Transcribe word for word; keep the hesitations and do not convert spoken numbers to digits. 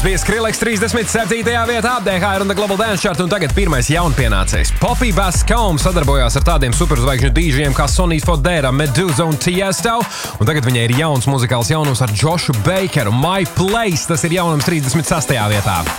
Bija Skrillex trīsdesmit septītajā vietā, D H R un The Global Dance Chart, un tagad pirmais jaunpienācējs. Poppy Bascombe sadarbojās ar tādiem superzvaigžņu dīdžiem kā Sonny Fodera, Meduza un Tiesto, un tagad viņai ir jauns muzikāls jaunums ar Joshu Bakeru. My Place, tas ir jaunums trīsdesmit sastajā vietā.